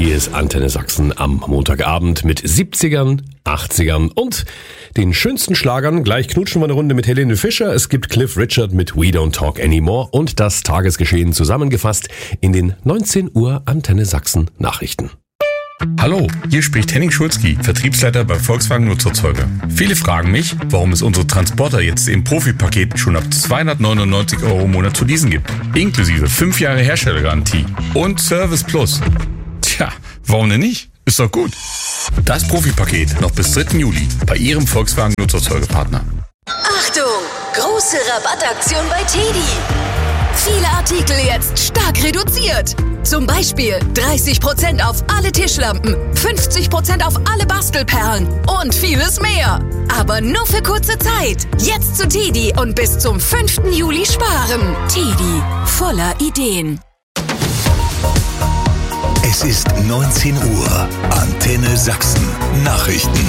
Hier ist Antenne Sachsen am Montagabend mit 70ern, 80ern und den schönsten Schlagern. Gleich knutschen wir eine Runde mit Helene Fischer. Es gibt Cliff Richard mit We Don't Talk Anymore und das Tagesgeschehen zusammengefasst in den 19 Uhr Antenne Sachsen Nachrichten. Hallo, hier spricht Henning Schulzki, Vertriebsleiter bei Volkswagen Nutzerzeuger. Viele fragen mich, warum es unsere Transporter jetzt im Profipaket schon ab 299 € im Monat zu leasen gibt. Inklusive 5 Jahre Herstellergarantie und Service Plus. Tja, warum denn nicht? Ist doch gut. Das Profipaket noch bis 3. Juli bei Ihrem Volkswagen Nutzerzeugerpartner. Achtung! Große Rabattaktion bei TEDi. Viele Artikel jetzt stark reduziert. Zum Beispiel 30% auf alle Tischlampen, 50% auf alle Bastelperlen und vieles mehr. Aber nur für kurze Zeit. Jetzt zu TEDi und bis zum 5. Juli sparen. TEDi, voller Ideen. Es ist 19 Uhr. Antenne Sachsen. Nachrichten.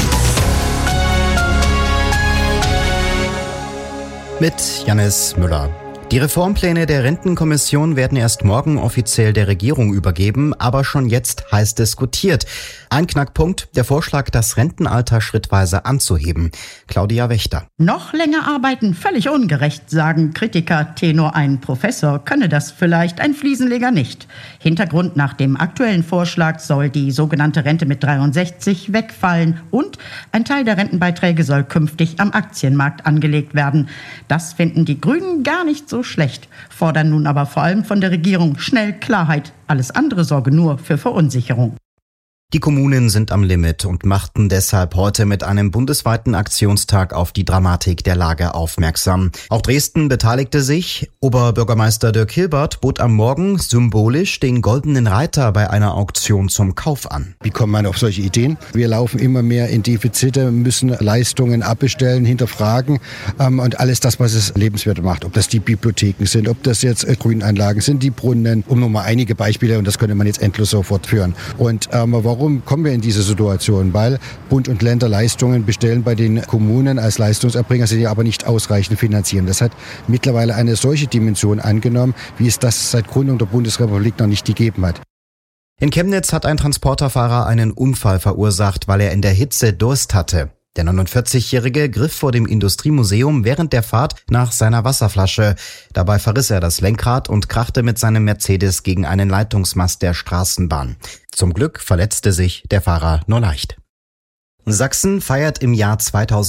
Mit Jannis Müller. Die Reformpläne der Rentenkommission werden erst morgen offiziell der Regierung übergeben, aber schon jetzt heiß diskutiert. Ein Knackpunkt, der Vorschlag, das Rentenalter schrittweise anzuheben. Claudia Wächter. Noch länger arbeiten, völlig ungerecht, sagen Kritiker. Tenor ein Professor könne das vielleicht, ein Fliesenleger nicht. Hintergrund: nach dem aktuellen Vorschlag soll die sogenannte Rente mit 63 wegfallen und ein Teil der Rentenbeiträge soll künftig am Aktienmarkt angelegt werden. Das finden die Grünen gar nicht so schlecht, fordern nun aber vor allem von der Regierung schnell Klarheit. Alles andere sorge nur für Verunsicherung. Die Kommunen sind am Limit und machten deshalb heute mit einem bundesweiten Aktionstag auf die Dramatik der Lage aufmerksam. Auch Dresden beteiligte sich. Oberbürgermeister Dirk Hilbert bot am Morgen symbolisch den Goldenen Reiter bei einer Auktion zum Kauf an. Wie kommt man auf solche Ideen? Wir laufen immer mehr in Defizite, müssen Leistungen abbestellen, hinterfragen und alles das, was es lebenswert macht. Ob das die Bibliotheken sind, ob das jetzt Grünanlagen sind, die Brunnen, um nur mal einige Beispiele, und das könnte man jetzt endlos so fortführen. Und warum kommen wir in diese Situation? Weil Bund und Länder Leistungen bestellen bei den Kommunen als Leistungserbringer, sie aber nicht ausreichend finanzieren. Das hat mittlerweile eine solche Dimension angenommen, wie es das seit Gründung der Bundesrepublik noch nicht gegeben hat. In Chemnitz hat ein Transporterfahrer einen Unfall verursacht, weil er in der Hitze Durst hatte. Der 49-Jährige griff vor dem Industriemuseum während der Fahrt nach seiner Wasserflasche. Dabei verriss er das Lenkrad und krachte mit seinem Mercedes gegen einen Leitungsmast der Straßenbahn. Zum Glück verletzte sich der Fahrer nur leicht. Sachsen feiert im Jahr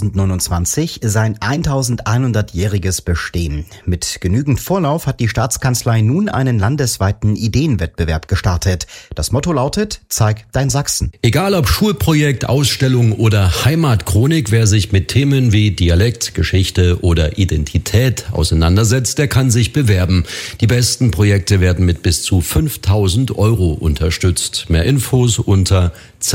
2029 sein 1100-jähriges Bestehen. Mit genügend Vorlauf hat die Staatskanzlei nun einen landesweiten Ideenwettbewerb gestartet. Das Motto lautet: Zeig dein Sachsen. Egal ob Schulprojekt, Ausstellung oder Heimatchronik, wer sich mit Themen wie Dialekt, Geschichte oder Identität auseinandersetzt, der kann sich bewerben. Die besten Projekte werden mit bis zu 5.000 € unterstützt. Mehr Infos unter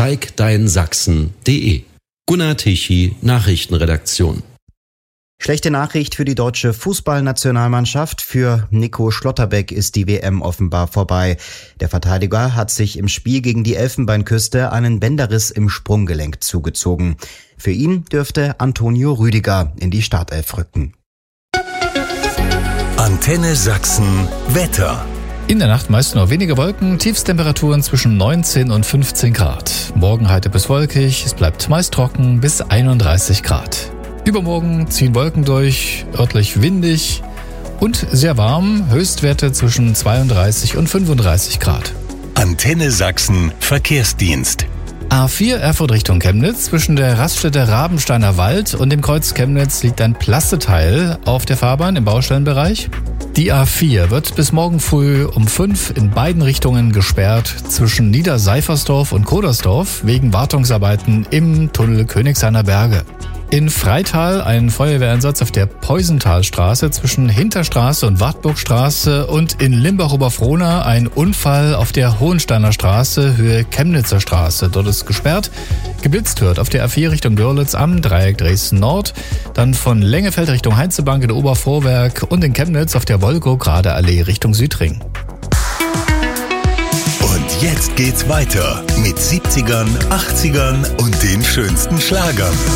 zeigdeinsachsen.de. Gunnar Tichy, Nachrichtenredaktion. Schlechte Nachricht für die deutsche Fußballnationalmannschaft. Für Nico Schlotterbeck ist die WM offenbar vorbei. Der Verteidiger hat sich im Spiel gegen die Elfenbeinküste einen Bänderriss im Sprunggelenk zugezogen. Für ihn dürfte Antonio Rüdiger in die Startelf rücken. Antenne Sachsen Wetter. In der Nacht meist nur wenige Wolken, Tiefstemperaturen zwischen 19 und 15 Grad. Morgen heiter bis wolkig, es bleibt meist trocken bis 31 Grad. Übermorgen ziehen Wolken durch, örtlich windig und sehr warm, Höchstwerte zwischen 32 und 35 Grad. Antenne Sachsen Verkehrsdienst. A4 Erfurt Richtung Chemnitz. Zwischen der Raststätte Rabensteiner Wald und dem Kreuz Chemnitz liegt ein Plasteteil auf der Fahrbahn im Baustellenbereich. Die A4 wird bis morgen früh um 5 in beiden Richtungen gesperrt zwischen Niederseifersdorf und Kodersdorf wegen Wartungsarbeiten im Tunnel Königshainer Berge. In Freital ein Feuerwehreinsatz auf der Peusenthalstraße zwischen Hinterstraße und Wartburgstraße und in Limbach-Oberfrohna ein Unfall auf der Hohensteiner Straße, Höhe Chemnitzer Straße. Dort ist gesperrt. Geblitzt wird auf der A4 Richtung Görlitz am Dreieck Dresden Nord, dann von Lengefeld Richtung Heinzebank in Obervorwerk und in Chemnitz auf der Wolgow-Grade-Allee Richtung Südring. Und jetzt geht's weiter mit 70ern, 80ern und den schönsten Schlagern.